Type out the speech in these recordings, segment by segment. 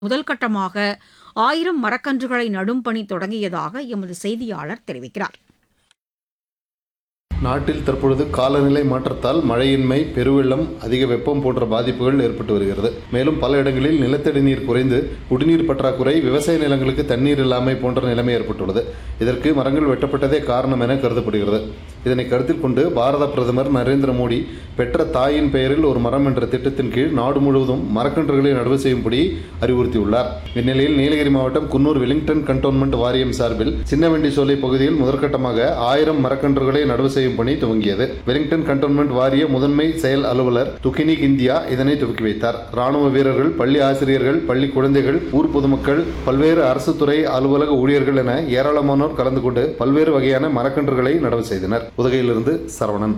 முதல் கட்டமாக 1000 மரக்கன்றுகளை நடும் பணி தொடங்கியதாக எமது செய்தியாளர் தெரிவிக்கிறார். நாட்டில் தற்பொழுது காலநிலை மாற்றத்தால் மழையின்மை, பெருவெள்ளம், அதிக வெப்பம் போன்ற பாதிப்புகள் ஏற்பட்டு வருகிறது. மேலும் பல இடங்களில் நிலத்தடி நீர் குறைந்து குடிநீர் பற்றாக்குறை, விவசாய நிலங்களுக்கு தண்ணீர் இல்லாமை போன்ற நிலைமை ஏற்பட்டுள்ளது. இதற்கு மரங்கள் வெட்டப்பட்டதே காரணம் என கருதப்படுகிறது. இதனை கருத்தில் கொண்டு பாரத பிரதமர் நரேந்திர மோடி பெற்ற தாயின் பெயரில் ஒரு மரம் என்ற திட்டத்தின் கீழ் நாடு முழுவதும் மரக்கன்றுகளை நடவு செய்யும்படி அறிவுறுத்தியுள்ளார். இந்நிலையில் நீலகிரி மாவட்டம் குன்னூர் வெலிங்டன் கண்டோன்மெண்ட் வாரியம் சார்பில் சின்னவெண்டி சோலை பகுதியில் முதற்கட்டமாக 1000 மரக்கன்றுகளை நடவு செய்யும் பணி துவங்கியது. வெலிங்டன் கண்டோன்மெண்ட் வாரிய முதன்மை செயல் அலுவலர் துகினிக் இந்தியா இதனை துவக்கி வைத்தார். ராணுவ வீரர்கள், பள்ளி ஆசிரியர்கள், பள்ளி குழந்தைகள், ஊர் பொதுமக்கள், பல்வேறு அரசு துறை அலுவலக ஊழியர்கள் என ஏராளமானோர் கலந்து கொண்டு பல்வேறு வகையான மரக்கன்றுகளை நடவு செய்தனர். உதகையிலிருந்து சரவணன்.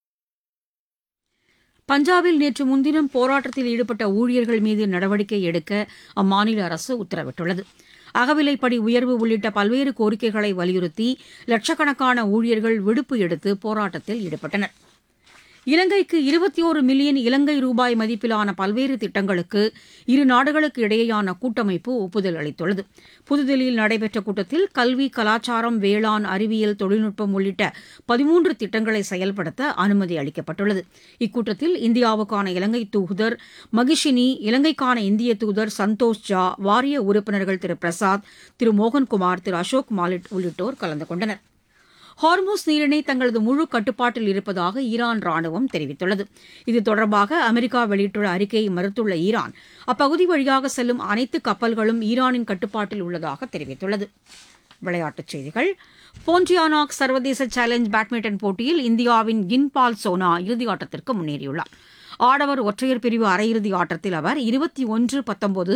பஞ்சாபில் நேற்று முன்தினம் போராட்டத்தில் ஈடுபட்ட ஊழியர்கள் மீது நடவடிக்கை எடுக்க அம்மாநில அரசு உத்தரவிட்டுள்ளது. அகவிலைப்படி உயர்வு உள்ளிட்ட பல்வேறு கோரிக்கைகளை வலியுறுத்தி லட்சக்கணக்கான ஊழியர்கள் விடுப்பு எடுத்து போராட்டத்தில் ஈடுபட்டனர். இலங்கைக்கு 21 மில்லியன் இலங்கை ரூபாய் மதிப்பிலான பல்வேறு திட்டங்களுக்கு இரு நாடுகளுக்கு இடையேயான கூட்டமைப்பு ஒப்புதல் அளித்துள்ளது. புதுதில்லியில் நடைபெற்ற கூட்டத்தில் கல்வி, கலாச்சாரம், வேளாண், அறிவியல், தொழில்நுட்பம் உள்ளிட்ட 13 திட்டங்களை செயல்படுத்த அனுமதி அளிக்கப்பட்டுள்ளது. இக்கூட்டத்தில் இந்தியாவுக்கான இலங்கை தூதர் மகிஷினி, இலங்கைக்கான இந்திய தூதர் சந்தோஷ் ஜா, வாரிய உறுப்பினர்கள் திரு பிரசாத், திரு மோகன்குமார், திரு அசோக் மாலிட் உள்ளிட்டோர் கலந்து கொண்டனர். ஹார்மூஸ் நீரிணை தங்களது முழு கட்டுப்பாட்டில் இருப்பதாக ஈரான் ராணுவம் தெரிவித்துள்ளது. இது தொடர்பாக அமெரிக்கா வெளியிட்டுள்ள அறிக்கையை மறுத்துள்ள ஈரான் அப்பகுதி வழியாக செல்லும் அனைத்து கப்பல்களும் ஈரானின் கட்டுப்பாட்டில் உள்ளதாக தெரிவித்துள்ளது. விளையாட்டுச் செய்திகள். போன்டியானாக் சர்வதேச சேலஞ்ச் பேட்மிண்டன் போட்டியில் இந்தியாவின் கின்பால் சோனா இறுதியாட்டத்திற்கு முன்னேறியுள்ளார். ஆடவர் ஒற்றையர் பிரிவு அரையிறுதி ஆட்டத்தில் அவர் 21-19,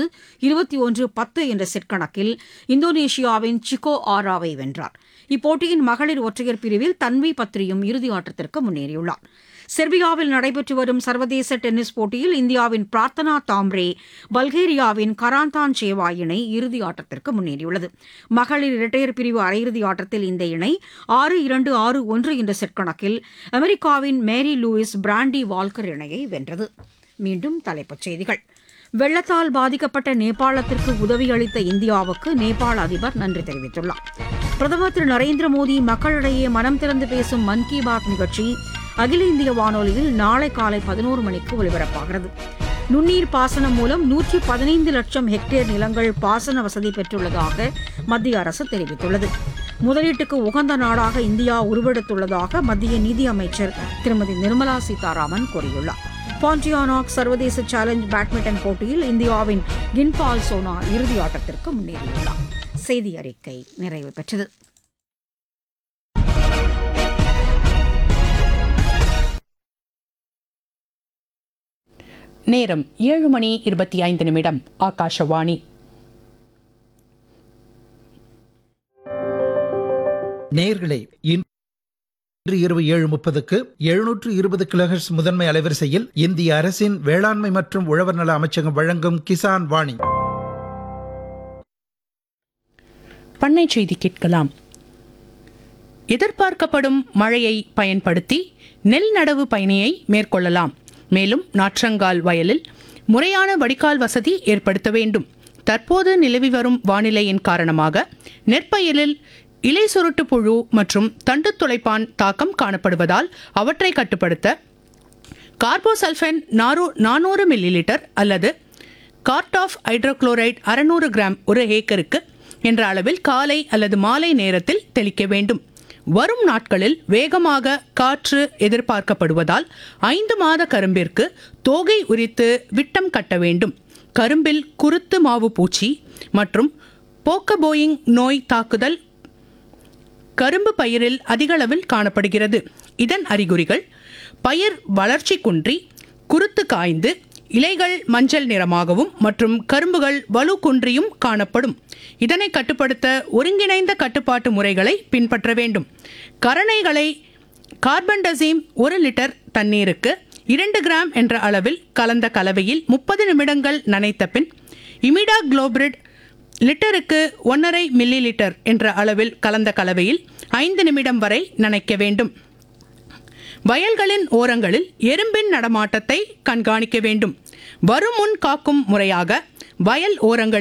21-10 என்ற செட் கணக்கில் இந்தோனேஷியாவின் சிகோ ஆராவை வென்றார். இப்போட்டியின் மகளிர் ஒற்றையர் பிரிவில் தன்வி பத்ரியும் இறுதி ஆட்டத்திற்கு முன்னேறியுள்ளார். செர்பியாவில் நடைபெற்று வரும் சர்வதேச டென்னிஸ் போட்டியில் இந்தியாவின் பிரார்த்தனா தாம்ரே பல்கேரியாவின் கராந்தான் சேவா இணை இறுதி ஆட்டத்திற்கு முன்னேறியுள்ளது. மகளிர் இரட்டையர் பிரிவு அரையிறுதி ஆட்டத்தில் இந்த இணை 6-2, 6-1 என்ற செட் கணக்கில் அமெரிக்காவின் மேரி லூயிஸ் பிராண்டி வால்கர் இணையை வென்றது. மீண்டும் தலைப்புச் செய்திகள். வெள்ளத்தால் பாதிக்கப்பட்ட நேபாளத்திற்கு உதவி அளித்த இந்தியாவுக்கு நேபாள அதிபர் நன்றி தெரிவித்துள்ளார். பிரதமர் திரு நரேந்திர மோடி மக்களிடையே மனம் திறந்து பேசும் மன் கி பாத் நிகழ்ச்சி அகில இந்திய வானொலியில் நாளை காலை 11 மணிக்கு ஒலிபரப்பாகிறது. நுண்ணீர் பாசனம் மூலம் 115 லட்சம் ஹெக்டேர் நிலங்கள் பாசன வசதி பெற்றுள்ளதாக மத்திய அரசு தெரிவித்துள்ளது. முதலீட்டுக்கு உகந்த நாடாக இந்தியா உருவெடுத்துள்ளதாக மத்திய நிதியமைச்சர் திருமதி நிர்மலா சீதாராமன் கூறியுள்ளார். பாண்டியானாக் சர்வதேச சேலஞ்ச் பேட்மிண்டன் போட்டியில் இந்தியாவின் கின்பால் சோனா இறுதி ஆட்டத்திற்கு முன்னேறியுள்ளார். செய்தி அறிக்கை நிறைவு பெற்றது. நேரம் 7:25 ஆகாஷவாணி. நேயர்களே, இன்று இரவு 7:30க்கு 720 கிலோஹெர்ட்ஸ் முதன்மை அலைவரிசையில் இந்திய அரசின் வேளாண்மை மற்றும் உழவர் நல அமைச்சகம் வழங்கும் கிசான் வாணி. பண்ணை செய்தி கேட்கலாம். எதிர்பார்க்கப்படும் மழையை பயன்படுத்தி நெல் நடவு பணியை மேற்கொள்ளலாம். மேலும் நாற்றங்கால் வயலில் முறையான வடிகால் வசதி ஏற்படுத்த வேண்டும். தற்போது நிலவி வரும் வானிலையின் காரணமாக நெற்பயிரில் இலை சுருட்டு புழு மற்றும் தண்டு துளைப்பான் தாக்கம் காணப்படுவதால் அவற்றை கட்டுப்படுத்த கார்போசல்ஃபேன் 400 மில்லிலிட்டர் அல்லது கார்ட் ஆஃப் ஹைட்ரோகுளோரைடு 600 கிராம் ஒரு ஏக்கருக்கு என்ற அளவில் காலை அல்லது மாலை நேரத்தில் தெளிக்க வேண்டும். வரும் நாட்களில் வேகமாக காற்று எதிர்பார்க்கப்படுவதால் 5 மாத கரும்பிற்கு தோகை உரித்து விட்டம் கட்ட வேண்டும். கரும்பில் குருத்து மாவு பூச்சி மற்றும் போக்கபோயிங் நோய் தாக்குதல் கரும்பு பயிரில் அதிகளவில் காணப்படுகிறது. இதன் அறிகுறிகள் பயிர் வளர்ச்சி குன்றி, குருத்து காய்ந்து, இலைகள் மஞ்சள் நிறமாகவும் மற்றும் கரும்புகள் வலு குன்றியும் காணப்படும். இதனை கட்டுப்படுத்த ஒருங்கிணைந்த கட்டுப்பாட்டு முறைகளை பின்பற்ற வேண்டும். கரணைகளை கார்பன்டசீம் 1 லிட்டர் தண்ணீருக்கு 2 கிராம் என்ற அளவில் கலந்த கலவையில் 30 நிமிடங்கள் நனைத்த பின் இமிடா குளோபிரிட் லிட்டருக்கு 1.5 மில்லி லிட்டர் என்ற அளவில் கலந்த கலவையில் 5 நிமிடம் வரை நனைக்க வேண்டும். வயல்களின் ஓரங்களில் எறும்பின் நடமாட்டத்தை கண்காணிக்க வேண்டும். வருமுன் காக்கும் முறையாக வயல் ஓரங்களில்